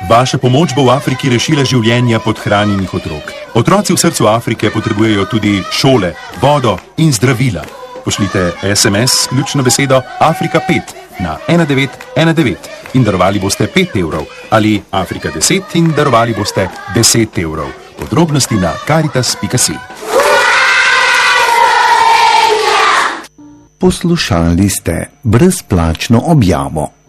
Vaša pomoč bo v Afriki rešila življenja podhranjenih otrok. Otroci v srcu Afrike potrebujejo tudi šole, vodo in zdravila. Pošljite SMS s ključno besedo Afrika 5 na 1919 in darovali boste 5 evrov ali Afrika 10 in darovali boste 10 evrov. Podrobnosti na caritas.si. Poslušali ste brezplačno objavo.